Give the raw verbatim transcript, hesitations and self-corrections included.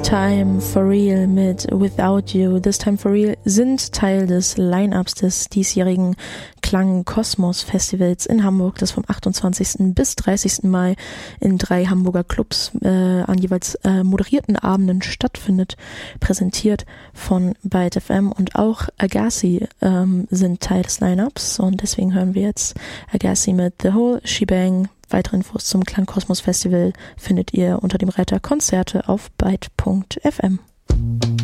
Time for Real mit Without You. This Time for Real sind Teil des Line-Ups des diesjährigen Klangkosmos Festivals in Hamburg, das vom achtundzwanzigsten bis dreißigsten Mai in drei Hamburger Clubs äh, an jeweils äh, moderierten Abenden stattfindet, präsentiert von Byte F M, und auch Agassi ähm, sind Teil des Line-Ups, und deswegen hören wir jetzt Agassi mit The Whole Shebang. Weitere Infos zum Klangkosmos Festival findet ihr unter dem Reiter Konzerte auf byte punkt f m.